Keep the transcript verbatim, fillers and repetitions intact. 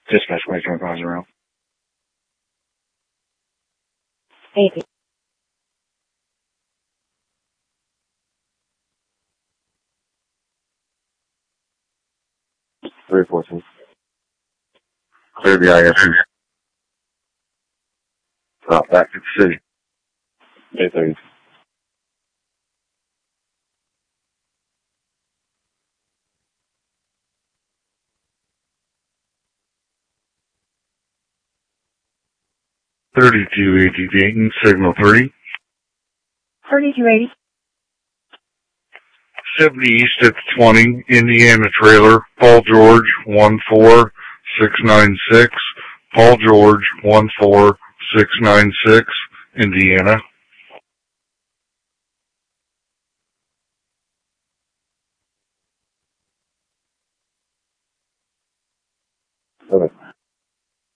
Dispatch White twenty-five zero. eighty. three fourteen. Clear the I F C. Stop back to the city. eight thirty. thirty-two eighty Dayton, signal three. thirty-two eighty. seventy East at the twenty, Indiana trailer, Paul George, one four six nine six. Paul George, one four six nine six, Indiana. Okay.